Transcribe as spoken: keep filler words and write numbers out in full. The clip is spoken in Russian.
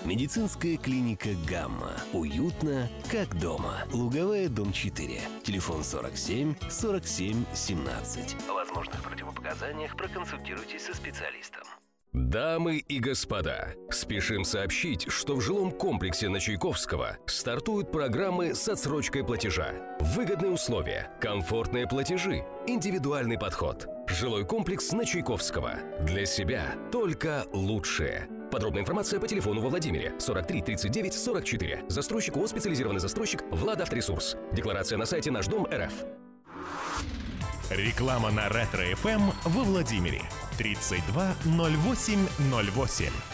Медицинская клиника «Гамма». Уютно, как дома. Луговая, дом четыре. Телефон сорок семь сорок семь семнадцать. О возможных противопоказаниях проконсультируйтесь со специалистом. Дамы и господа, спешим сообщить, что в жилом комплексе на Чайковского стартуют программы с отсрочкой платежа. Выгодные условия, комфортные платежи, индивидуальный подход. Жилой комплекс на Чайковского. Для себя только лучшее. Подробная информация по телефону во Владимире сорок три тридцать девять сорок четыре. Застройщик ООО «Специализированный застройщик» Владавторесурс. Декларация на сайте наш дом точка эр эф. Реклама на Ретро-эф эм во Владимире. тридцать два ноль восемь ноль восемь.